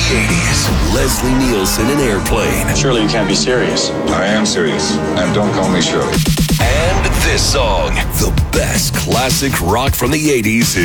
80s. Leslie Nielsen in Airplane. Surely you can't be serious. I am serious, and don't call me Shirley. And this song, the best classic rock from the 80s,